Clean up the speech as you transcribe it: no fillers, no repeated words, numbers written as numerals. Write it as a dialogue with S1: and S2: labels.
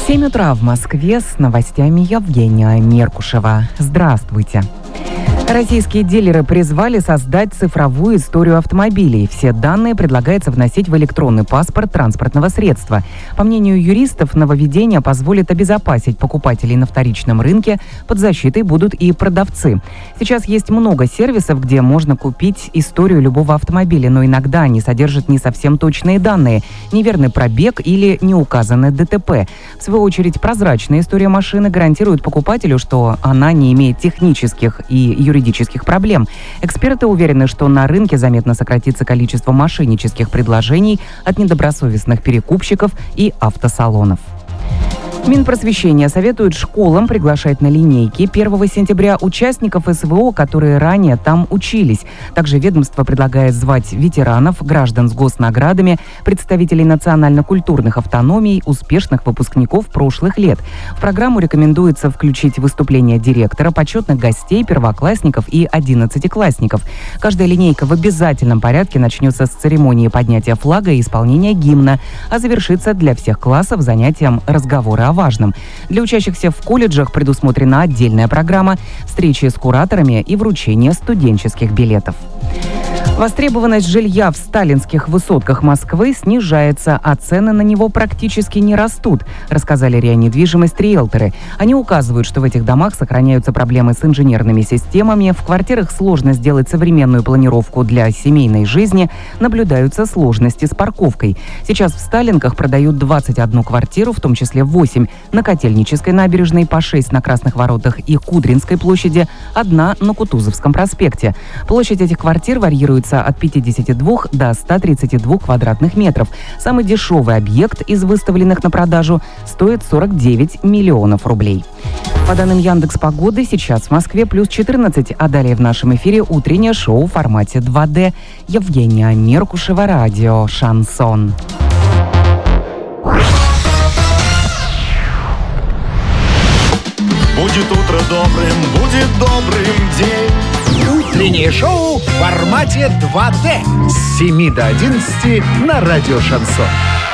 S1: 7 утра в Москве, с новостями Евгения Меркушева. Здравствуйте. Российские дилеры призвали создать цифровую историю автомобилей. Все данные предлагается вносить в электронный паспорт транспортного средства. По мнению юристов, нововведение позволит обезопасить покупателей на вторичном рынке. Под защитой будут и продавцы. Сейчас есть много сервисов, где можно купить историю любого автомобиля, но иногда они содержат не совсем точные данные, неверный пробег или неуказанное ДТП. В свою очередь, прозрачная история машины гарантирует покупателю, что она не имеет технических и юридических проблем. Эксперты уверены, что на рынке заметно сократится количество мошеннических предложений от недобросовестных перекупщиков и автосалонов. Минпросвещение советует школам приглашать на линейки 1 сентября участников СВО, которые ранее там учились. Также ведомство предлагает звать ветеранов, граждан с госнаградами, представителей национально-культурных автономий, успешных выпускников прошлых лет. В программу рекомендуется включить выступления директора, почетных гостей, первоклассников и 11-классников. Каждая линейка в обязательном порядке начнется с церемонии поднятия флага и исполнения гимна, а завершится для всех классов занятием разговора о важном. Для учащихся в колледжах предусмотрена отдельная программа, встречи с кураторами и вручение студенческих билетов. Востребованность жилья в сталинских высотках Москвы снижается, а цены на него практически не растут, рассказали РИА Недвижимость риэлторы. Они указывают, что в этих домах сохраняются проблемы с инженерными системами, в квартирах сложно сделать современную планировку для семейной жизни, наблюдаются сложности с парковкой. Сейчас в Сталинках продают 21 квартиру, в том числе 8 на Котельнической набережной, по 6 на Красных воротах и Кудринской площади, 1 на Кутузовском проспекте. Площадь этих квартир варьируется от 52 до 132 квадратных метров. Самый дешевый объект из выставленных на продажу стоит 49 миллионов рублей. По данным Яндекс.Погоды, сейчас в Москве плюс 14, а далее в нашем эфире утреннее шоу в формате 2D. Евгения Меркушева, радио «Шансон».
S2: Будет утро добрым, будет добрым день.
S3: Утреннее шоу в формате 2D с 7 до 11 на радио «Шансон».